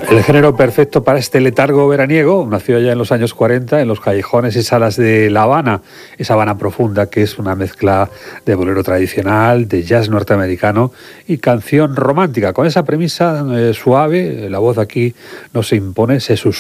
El género perfecto para este letargo veraniego nació ya en los años 40 en los callejones y salas de La Habana, esa Habana profunda que es una mezcla de bolero tradicional, de jazz norteamericano y canción romántica. Con esa premisa suave, la voz aquí no se impone, se susurra.